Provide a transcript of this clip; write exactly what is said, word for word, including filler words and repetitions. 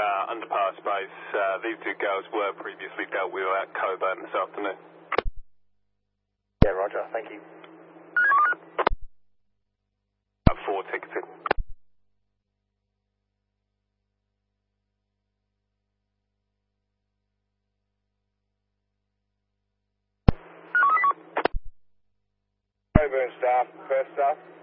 uh, underpass space. Uh, these two girls were previously dealt with at Coburn this afternoon. Yeah, roger, thank you. Uh, four ticketed. Coburn staff, first staff.